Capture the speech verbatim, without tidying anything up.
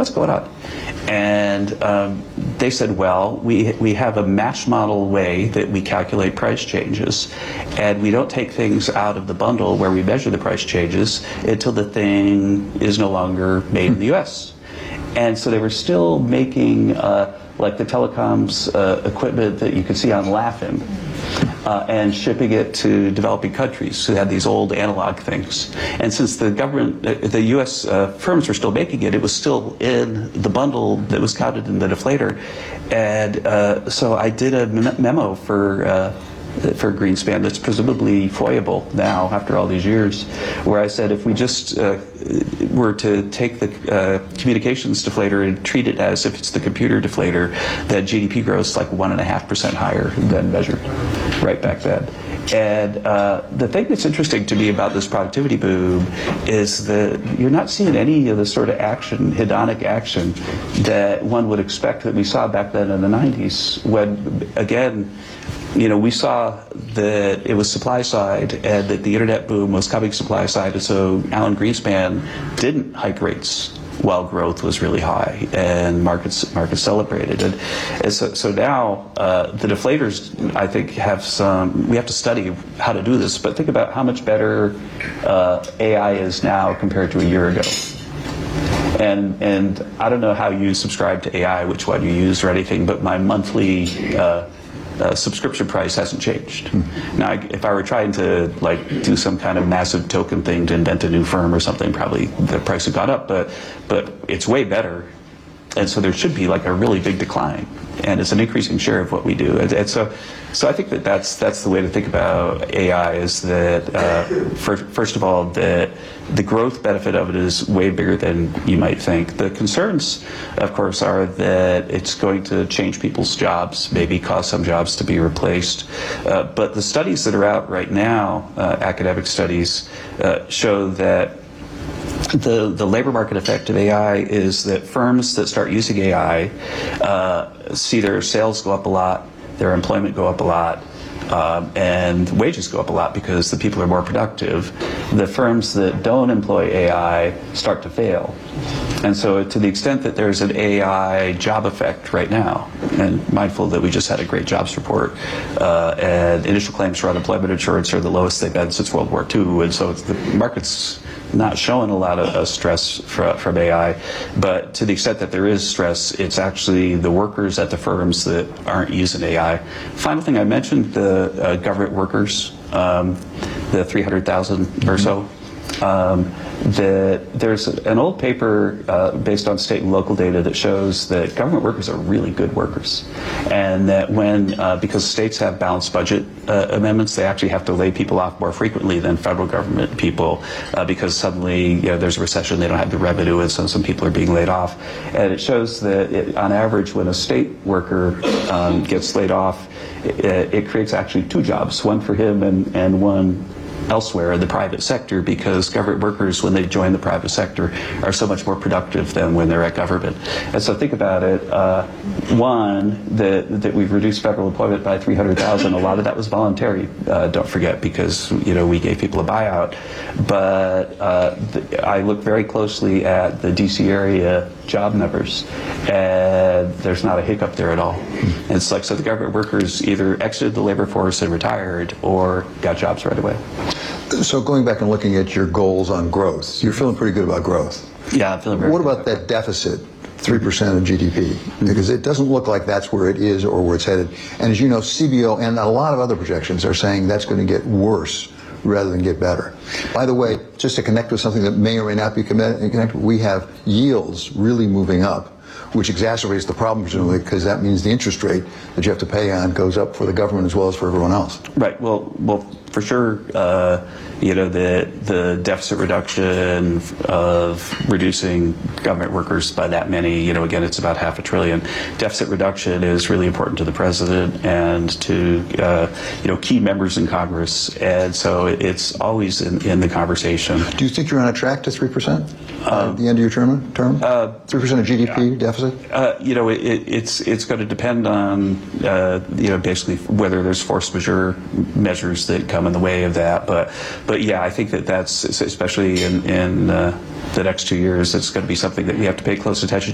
what's going on? And um, they said, well, we, we have a match model way that we calculate price changes, and we don't take things out of the bundle where we measure the price changes until the thing is no longer made in the U S. And so they were still making uh, like the telecoms uh, equipment that you could see on Laughing, uh, and shipping it to developing countries who had these old analog things. And since the government, the U S uh, firms were still making it, it was still in the bundle that was counted in the deflator. And uh, so I did a memo for uh, for Greenspan that's presumably foiable now after all these years, where I said if we just uh, were to take the uh, communications deflator and treat it as if it's the computer deflator, that G D P growth is like one and a half percent higher than measured right back then. And uh, the thing that's interesting to me about this productivity boom is that you're not seeing any of the sort of action, hedonic action, that one would expect that we saw back then in the nineties, when, again, you know, we saw that it was supply side and that the internet boom was coming supply side, and so Alan Greenspan didn't hike rates while growth was really high and markets markets celebrated. And, and so, so now uh, the deflators, I think, have some, we have to study how to do this, but think about how much better uh, A I is now compared to a year ago. And, and I don't know how you subscribe to A I, which one you use or anything, but my monthly uh, Uh, subscription price hasn't changed. Mm-hmm. Now, if I were trying to like do some kind of massive token thing to invent a new firm or something, probably the price had gone up. But but it's way better, and so there should be like a really big decline, and it's an increasing share of what we do. And, and so, so I think that that's that's the way to think about A I. Is that uh, for, first of all, that the growth benefit of it is way bigger than you might think. The concerns, of course, are that it's going to change people's jobs, maybe cause some jobs to be replaced. Uh, but the studies that are out right now, uh, academic studies, uh, show that the, the labor market effect of A I is that firms that start using A I uh, see their sales go up a lot, their employment go up a lot, Um, and wages go up a lot because the people are more productive. The firms that don't employ A I start to fail. And so to the extent that there's an A I job effect right now, and mindful that we just had a great jobs report, uh, and initial claims for unemployment insurance are the lowest they've been since World War Two, and so the market's not showing a lot of uh, stress from, from A I, but to the extent that there is stress, it's actually the workers at the firms that aren't using A I. Final thing, I mentioned the uh, government workers, um, the three hundred thousand or so. Um, the, there's an old paper uh, based on state and local data that shows that government workers are really good workers, and that when, uh, because states have balanced budget uh, amendments, they actually have to lay people off more frequently than federal government people, uh, because suddenly, you know, there's a recession, they don't have the revenue, and so some people are being laid off. And it shows that it, on average, when a state worker um, gets laid off, it, it creates actually two jobs, one for him and, and one elsewhere in the private sector, because government workers, when they join the private sector, are so much more productive than when they're at government. And so think about it, uh, one, that, that we've reduced federal employment by three hundred thousand. A lot of that was voluntary, uh, don't forget, because, you know, we gave people a buyout. But uh, the, I look very closely at the D C area job numbers, and there's not a hiccup there at all. And it's like, so the government workers either exited the labor force and retired, or got jobs right away. So going back and looking at your goals on growth, you're feeling pretty good about growth. Yeah, I'm feeling very What good about that deficit, three percent of G D P? Mm-hmm. Because it doesn't look like that's where it is or where it's headed. And as you know, C B O and a lot of other projections are saying that's going to get worse rather than get better. By the way, just to connect with something that may or may not be connected, we have yields really moving up, which exacerbates the problem, presumably, because that means the interest rate that you have to pay on goes up for the government as well as for everyone else. Right. Well, well, for sure, uh, you know, the the deficit reduction of reducing government workers by that many, you know, again, it's about half a trillion. Deficit reduction is really important to the president and to, uh, you know, key members in Congress. And so it's always in, in the conversation. Do you think you're on a track to three percent uh, at the end of your term? term? Uh, three percent of G D P deficit? Uh, you know, it, it's it's going to depend on, uh, you know, basically whether there's force majeure measures that come in the way of that. But, but yeah, I think that that's, especially in, in uh, the next two years, it's going to be something that we have to pay close attention